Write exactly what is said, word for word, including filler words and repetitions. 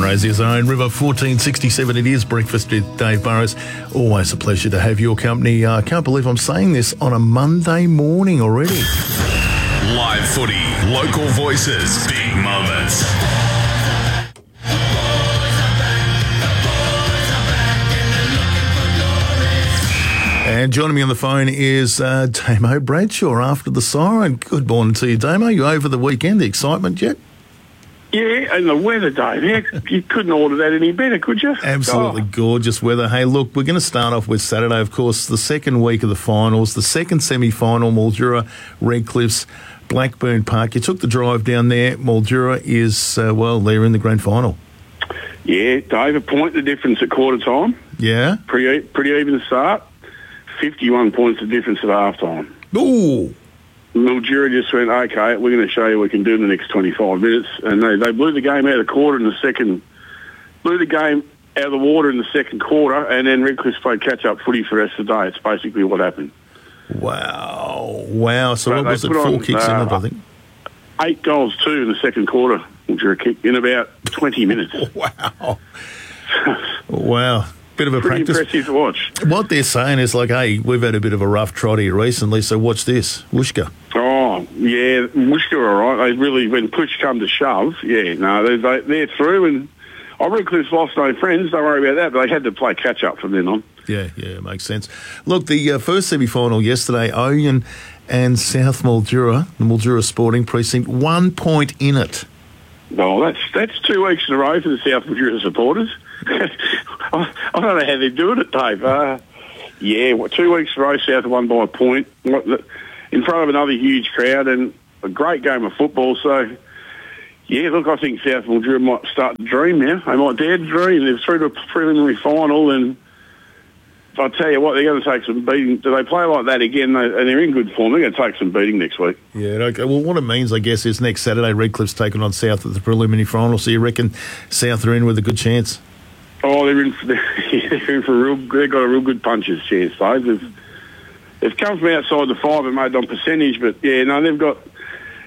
Australia's own River fourteen sixty-seven. It is Breakfast with Dave Burrows. Always a pleasure to have your company. I uh, can't believe I'm saying this on a Monday morning already. Live footy, local voices, big moments. And joining me on the phone is uh, Damo Bradshaw after the siren. Good morning to you, Damo. You over the weekend? The excitement yet? Yeah, and the weather, Dave. Yeah, you couldn't order that any better, could you? Absolutely oh. gorgeous weather. Hey, look, we're going to start off with Saturday, of course, the second week of the finals, the second semi-final, Mildura, Redcliffs, Blackburn Park. You took the drive down there. Mildura is, uh, well, they're in the grand final. Yeah, Dave, a point the difference at quarter time. Yeah? Pretty, pretty even start. fifty-one points the difference at half time. Ooh. Mildura just went, okay, we're going to show you what we can do in the next twenty-five minutes. And they, they blew the game out of the quarter in the second, blew the game out of the water in the second quarter, and then Redcliffe played catch-up footy for the rest of the day. It's basically what happened. Wow. Wow. So but what was it, four on, kicks uh, in it, I think? Eight goals, two in the second quarter, Mildura kicked in about twenty minutes. Wow. Wow. Bit of a Pretty practice. impressive to watch. What they're saying is like, hey, we've had a bit of a rough trot here recently, so watch this. Wooshka. Oh, yeah, Wooshka are all right. They really, when push come to shove, yeah, no, they, they, they're through. And I Redcliffe's lost no friends, don't worry about that, but they had to play catch-up from then on. Yeah, yeah, makes sense. Look, the uh, first semi-final yesterday, Oyen and South Mildura, the Mildura Sporting Precinct, one point in it. Oh, that's that's two weeks in a row for the South Mildura supporters. I, I don't know how they're doing it, Dave. Uh, yeah, what, two weeks in a row, South won by a point in front of another huge crowd and a great game of football. So, yeah, look, I think South Mildura might start to dream now. They might dare to dream. They're through to a preliminary final, and I'll tell you what, they're going to take some beating. Do they play like that again, and they're in good form, they're going to take some beating next week. Yeah, okay. Well, what it means, I guess, is next Saturday, Redcliffe's taking on South at the preliminary final, so you reckon South are in with a good chance? Oh, they're in for, they're in for a real, they've got a real good puncher's chance, Dave. They've, they've come from outside the five and made on percentage, but, yeah, no, they've got